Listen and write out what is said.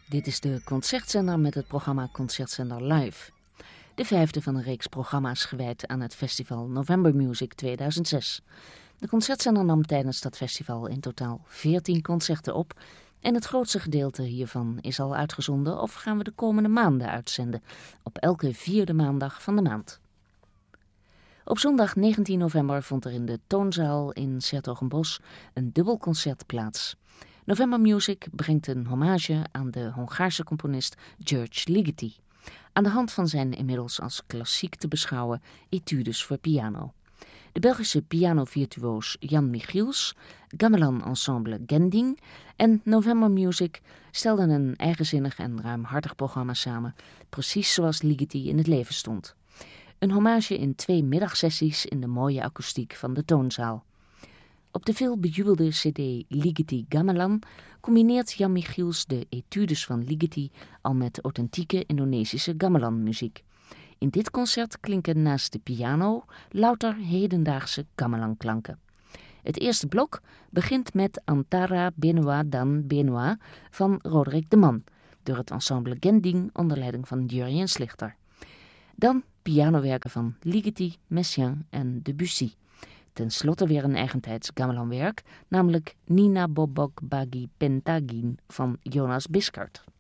Dit is de Concertzender met het programma Concertzender Live. De 5e van een reeks programma's gewijd aan het festival November Music 2006. De Concertzender nam tijdens dat festival in totaal 14 concerten op. En het grootste gedeelte hiervan is al uitgezonden of gaan we de komende maanden uitzenden. Op elke 4e maandag van de maand. Op zondag 19 november vond er in de Toonzaal in 's-Hertogenbosch een dubbel concert plaats. November Music brengt een hommage aan de Hongaarse componist György Ligeti, aan de hand van zijn inmiddels als klassiek te beschouwen Etudes voor piano. De Belgische pianovirtuoos Jan Michiels, Gamelan Ensemble Gending en November Music stelden een eigenzinnig en ruimhartig programma samen, precies zoals Ligeti in het leven stond. Een hommage in 2 middagsessies in de mooie akoestiek van de Toonzaal. Op de veel bejubelde cd Ligeti Gamelan combineert Jan Michiels de etudes van Ligeti al met authentieke Indonesische gamelan-muziek. In dit concert klinken naast de piano louter hedendaagse gamelan-klanken. Het eerste blok begint met Antara Benoa dan Benoa van Roderick de Man, door het ensemble Gending onder leiding van Jurjen Slichter. Dan pianowerken van Ligeti, Messiaen en Debussy. Ten slotte weer een eigentijds gamelanwerk, namelijk Nina Bobok Bagi Pentagin van Jonas Biscard.